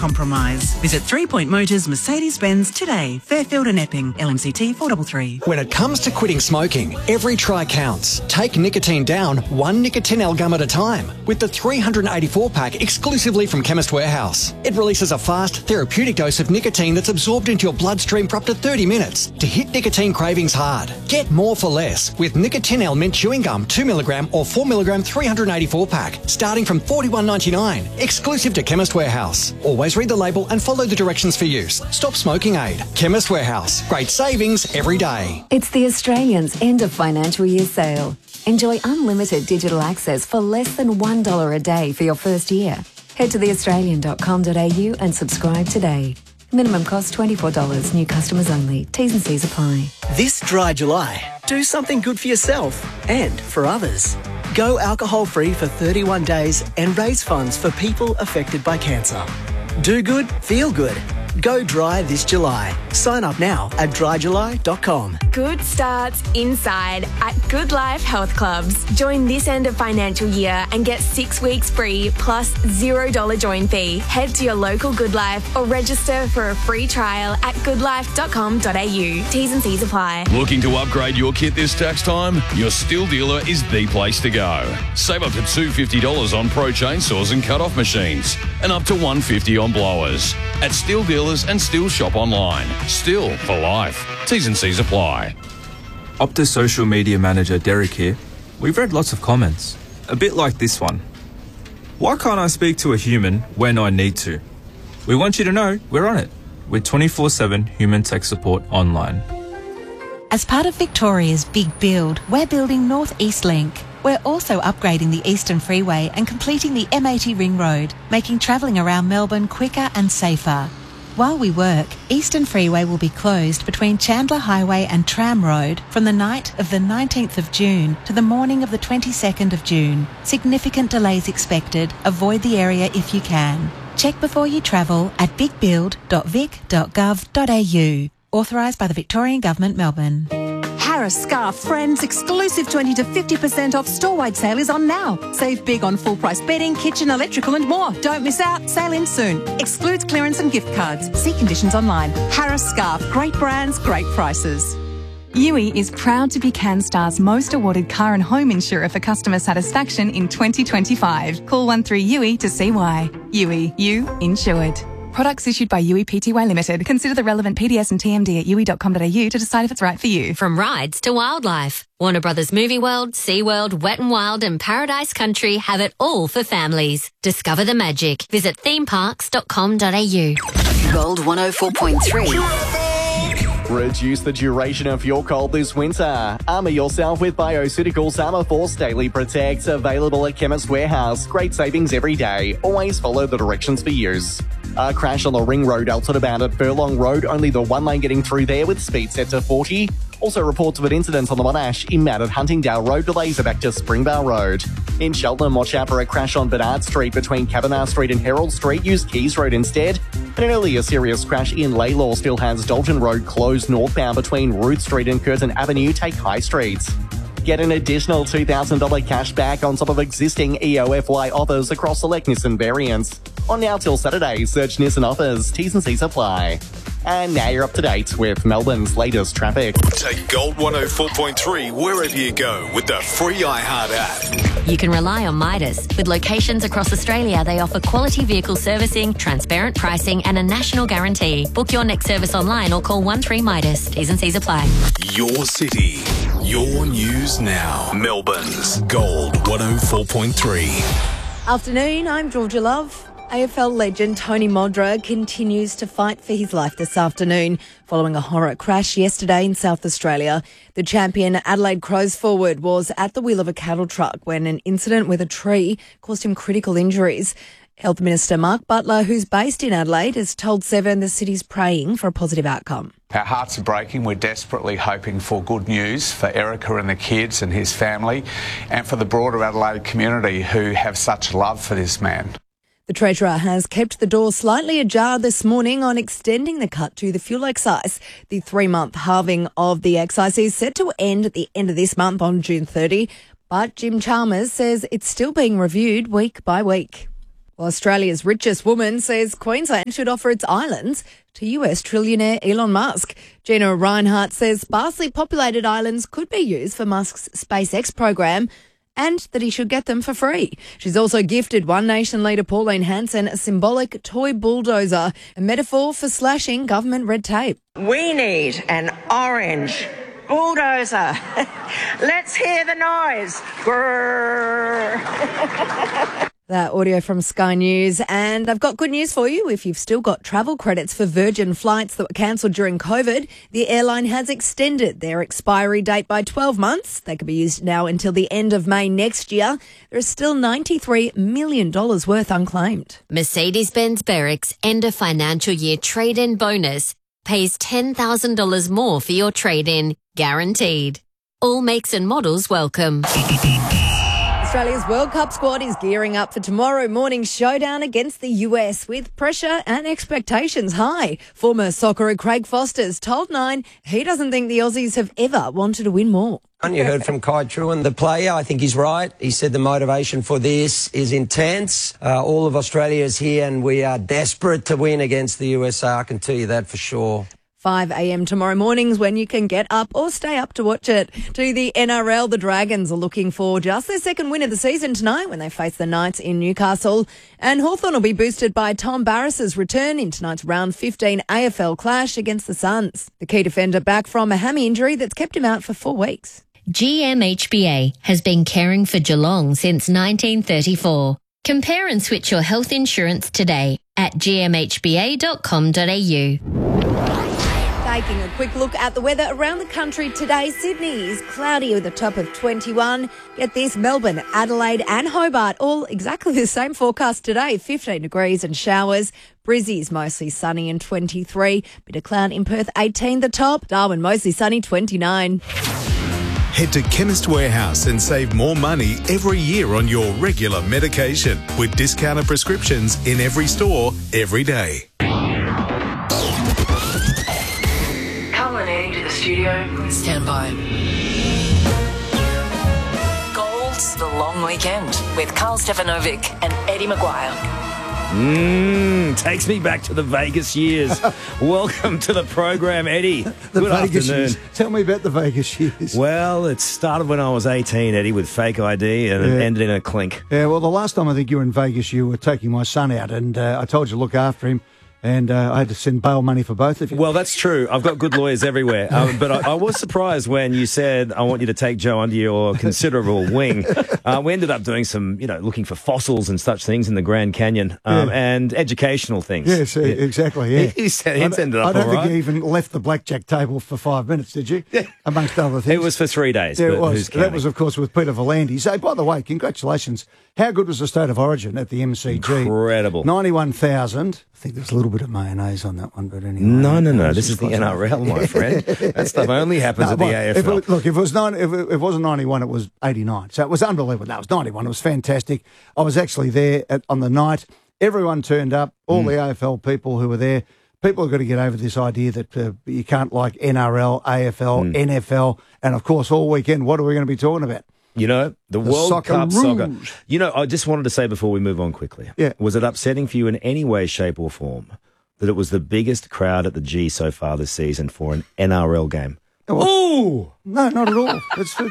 compromise. Visit 3 Point Motors Mercedes-Benz today. Fairfield and Epping, LMCT 433. When it comes to quitting smoking, every try counts. Take nicotine down 1 Nicotinell gum at a time with the 384-pack exclusively from Chemist Warehouse. It releases a fast, therapeutic dose of nicotine that's absorbed into your bloodstream for up to 30 minutes to hit nicotine cravings hard. Get more for less with Nicotinell Mint Chewing Gum 2mg or 4mg 384-pack starting from $41.99. Exclusive to Chemist Warehouse. Always read the label and follow the directions for use. Stop smoking aid. Chemist Warehouse. Great savings every day. It's the Australians' end of financial year sale. Enjoy unlimited digital access for less than $1 a day for your first year. Head to theaustralian.com.au and subscribe today. Minimum cost $24. New customers only. T's and C's apply. This dry July, do something good for yourself and for others. Go alcohol-free for 31 days and raise funds for people affected by cancer. Do good, feel good. Go dry this July. Sign up now at dryjuly.com. Good starts inside at Good Life Health Clubs. Join this end of financial year and get 6 weeks free plus $0 join fee. Head to your local Good Life or register for a free trial at goodlife.com.au. T's and C's apply. Looking to upgrade your kit this tax time? Your Stihl dealer is the place to go. Save up to $250 on Pro chainsaws and cut-off machines and up to $150 on blowers. At Stihl dealers and Stihl shop online. Stihl for life. T's and C's apply. Optus social media manager Derek here. We've read lots of comments, a bit like this one. Why can't I speak to a human when I need to? We want you to know we're on it with 24/7 human tech support online. As part of Victoria's Big Build, we're building North East Link. We're also upgrading the Eastern Freeway and completing the M80 Ring Road, making travelling around Melbourne quicker and safer. While we work, Eastern Freeway will be closed between Chandler Highway and Tram Road from the night of the 19th of June to the morning of the 22nd of June. Significant delays expected. Avoid the area if you can. Check before you travel at bigbuild.vic.gov.au. Authorised by the Victorian Government, Melbourne. Harris Scarf Friends exclusive 20 to 50% off store-wide sale is on now. Save big on full-price bedding, kitchen, electrical and more. Don't miss out. Sale ends soon. Excludes clearance and gift cards. See conditions online. Harris Scarf. Great brands, great prices. Yui is proud to be CanStar's most awarded car and home insurer for customer satisfaction in 2025. Call 13-YUI to see why. Yui, you insured. Products issued by Yui Pty Limited. Consider the relevant PDS and TMD at yui.com.au to decide if it's right for you. From rides to wildlife, Warner Brothers Movie World, SeaWorld, Wet n Wild and Paradise Country have it all for families. Discover the magic. Visit themeparks.com.au. Gold 104.3. Reduce the duration of your cold this winter. Armour yourself with Bioceuticals Armour Force Daily Protect. Available at Chemist Warehouse. Great savings every day. Always follow the directions for use. A crash on the Ring Road altered about at Furlong Road. Only the one lane getting through there with speed set to 40. Also reports of an incident on the Monash in Mount at Huntingdale Road. Delays are back to Springvale Road. In Cheltenham, watch out for a crash on Bernard Street between Kavanagh Street and Herald Street. Use Keys Road instead. And an earlier serious crash in Laylaw still has Dalton Road closed northbound between Ruth Street and Curtin Avenue. Take High Streets. Get an additional $2,000 cash back on top of existing EOFY offers across select Nissan variants. On now till Saturday, search Nissan offers. T's and C's apply. And now you're up to date with Melbourne's latest traffic. Take Gold 104.3 wherever you go with the free iHeart app. You can rely on Midas. With locations across Australia, they offer quality vehicle servicing, transparent pricing and a national guarantee. Book your next service online or call 13-MIDAS. T's and C's apply. Your city, your news now. Melbourne's Gold 104.3. Afternoon, I'm Georgia Love. AFL legend Tony Modra continues to fight for his life this afternoon following a horror crash yesterday in South Australia. The champion Adelaide Crows forward was at the wheel of a cattle truck when an incident with a tree caused him critical injuries. Health Minister Mark Butler, who's based in Adelaide, has told Seven the city's praying for a positive outcome. Our hearts are breaking. We're desperately hoping for good news for Erica and the kids and his family and for the broader Adelaide community who have such love for this man. The Treasurer has kept the door slightly ajar this morning on extending the cut to the fuel excise. The 3-month halving of the excise is set to end at the end of this month on June 30, but Jim Chalmers says it's still being reviewed week by week. Well, Australia's richest woman says Queensland should offer its islands to US trillionaire Elon Musk. Gina Reinhart says sparsely populated islands could be used for Musk's SpaceX program and that he should get them for free. She's also gifted One Nation leader Pauline Hanson a symbolic toy bulldozer, a metaphor for slashing government red tape. We need an orange bulldozer. Let's hear the noise. Grrr. That audio from Sky News. And I've got good news for you. If you've still got travel credits for Virgin flights that were cancelled during COVID, the airline has extended their expiry date by 12 months. They could be used now until the end of May next year. There is still $93 million worth unclaimed. Mercedes-Benz Berwick's end of financial year trade-in bonus pays $10,000 more for your trade-in, guaranteed. All makes and models welcome. Australia's World Cup squad is gearing up for tomorrow morning's showdown against the US with pressure and expectations high. Former soccerer Craig Foster's told Nine he doesn't think the Aussies have ever wanted to win more. You heard from Kai Truan, the player. I think he's right. He said the motivation for this is intense. All of Australia is here and we are desperate to win against the USA. I can tell you that for sure. 5 a.m. tomorrow morning's when you can get up or stay up to watch it. To the NRL, the Dragons are looking for just their second win of the season tonight when they face the Knights in Newcastle. And Hawthorn will be boosted by Tom Barris's return in tonight's round 15 AFL clash against the Suns. The key defender back from a hammy injury that's kept him out for 4 weeks. GMHBA has been caring for Geelong since 1934. Compare and switch your health insurance today at gmhba.com.au. Taking a quick look at the weather around the country today. Sydney is cloudy with a top of 21. Get this, Melbourne, Adelaide and Hobart all exactly the same forecast today, 15 degrees and showers. Brizzy is mostly sunny and 23. Bit of cloud in Perth, 18 the top. Darwin mostly sunny, 29. Head to Chemist Warehouse and save more money every year on your regular medication with discounted prescriptions in every store, every day. Studio, stand by. Gold's The Long Weekend with Carl Stefanovic and Eddie Maguire. Takes me back to the Vegas years. Welcome to the program, Eddie. Good afternoon. Years. Tell me about the Vegas years. Well, it started when I was 18, Eddie, with fake ID, and it ended in a clink. Yeah, well, the last time I think you were in Vegas, you were taking my son out, and I told you to look after him. And I had to send bail money for both of you. Well, that's true. I've got good lawyers everywhere. But I was surprised when you said, I want you to take Joe under your considerable wing. We ended up doing some, looking for fossils and such things in the Grand Canyon and educational things. Yes, exactly, yeah. It's ended up I don't all think right. you even left the blackjack table for 5 minutes, did you? Yeah. Amongst other things. It was for 3 days. Yeah, but it was. who's counting? That was, of course, with Peter Volandis. So, by the way, congratulations. How good was the State of Origin at the MCG? Incredible. 91,000. I think there's a little bit of mayonnaise on that one, but anyway. No. This is the NRL, my friend. That stuff only happens at the AFL. If it wasn't 91, it was 89. So it was unbelievable. No, it was 91. It was fantastic. I was actually there on the night. Everyone turned up, all the AFL people who were there. People have got to get over this idea that you can't like NRL, AFL, NFL, and, of course, all weekend, what are we going to be talking about? The World Cup soccer. Rouge. I just wanted to say before we move on quickly. Yeah. Was it upsetting for you in any way, shape or form that it was the biggest crowd at the G so far this season for an NRL game? Oh! No, not at all.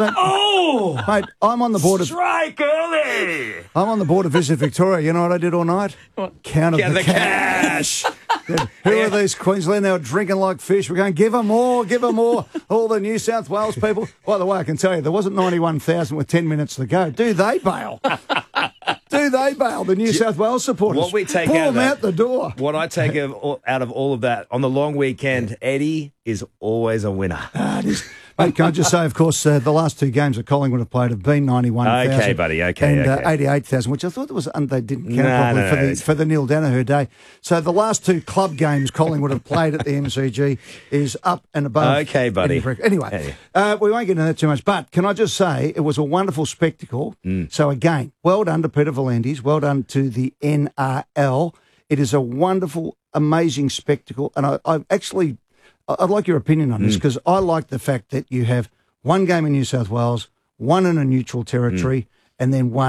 Mate, I'm on the board of... Strike early! I'm on the board of Visit Victoria. You know what I did all night? What? Counted Count the cash. Who are these Queensland? They were drinking like fish. We're going, give them more, give them more. All the New South Wales people. By the way, I can tell you, there wasn't 91,000 with 10 minutes to go. Do they bail? Do they bail, the New South Wales supporters? What we take Pull out of them that, out the door. What I take out of all of that, on the long weekend, Eddie is always a winner. It is. Mate, can I just say, of course, the last two games that Collingwood have played have been 91,000. Okay, buddy, okay. And 88,000, which I thought they didn't count properly for the Neil Danaher Day. So the last two club games Collingwood have played at the MCG is up and above. Okay, buddy. Anyway, we won't get into that too much, but can I just say it was a wonderful spectacle. So again, well done to Peter Volandis, well done to the NRL. It is a wonderful, amazing spectacle, and I'd like your opinion on this because I like the fact that you have one game in New South Wales, one in a neutral territory, and then one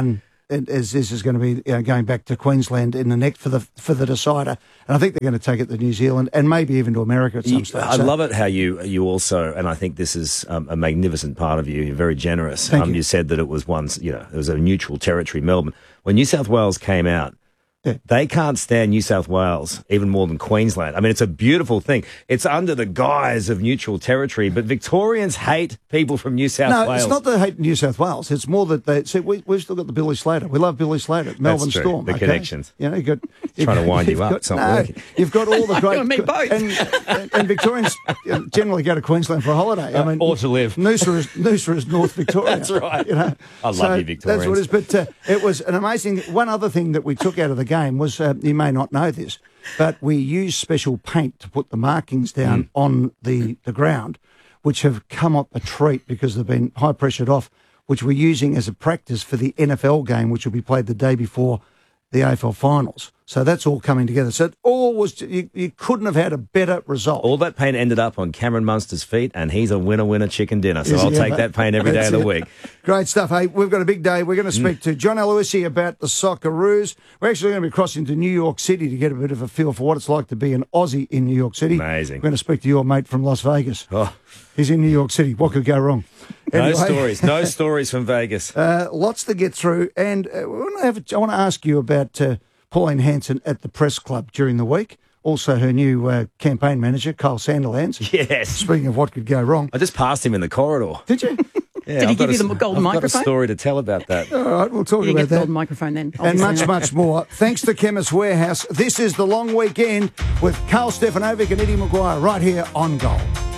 as this is going to be going back to Queensland in the next for the decider, and I think they're going to take it to New Zealand and maybe even to America at some stage. I love it how you also, and I think this is a magnificent part of you. You're very generous. Thank you. You said that it was once, it was a neutral territory, Melbourne. When New South Wales came out, they can't stand New South Wales even more than Queensland. I mean, it's a beautiful thing. It's under the guise of neutral territory, but Victorians hate people from New South Wales. No, it's not that they hate New South Wales. It's more that they see we've still got the Billy Slater. We love Billy Slater, Melbourne That's true. Storm. The connections. You've got trying to wind you up. It's not working. You've got all the great. Me both. And Victorians generally go to Queensland for a holiday. I mean, or to live. Noosa is North Victoria. That's right. I love you, Victorians. That's what it is. But it was an amazing. One other thing that we took out of the game was. You may not know this, but we use special paint to put the markings down on the ground, which have come up a treat because they've been high pressured off, which we're using as a practice for the NFL game, which will be played the day before the AFL finals. So that's all coming together. So it all was, you couldn't have had a better result. All that paint ended up on Cameron Munster's feet, and he's a winner chicken dinner. So I'll take that paint every day of the week. Great stuff. Hey, we've got a big day. We're going to speak to John Aloisi about the Socceroos. We're actually going to be crossing to New York City to get a bit of a feel for what it's like to be an Aussie in New York City. Amazing. We're going to speak to your mate from Las Vegas. Oh. He's in New York City. What could go wrong? Anyway, No stories from Vegas. Lots to get through. And I want to ask you about Pauline Hanson at the press club during the week. Also her new campaign manager, Kyle Sandilands. Yes. Speaking of what could go wrong. I just passed him in the corridor. Did you? Yeah, Did he give you the golden microphone? I've got a story to tell about that. All right, we'll talk you about get the that. golden microphone then. And much more. Thanks to Chemist Warehouse. This is the long weekend with Carl Stefanovic and Eddie Maguire right here on Gold.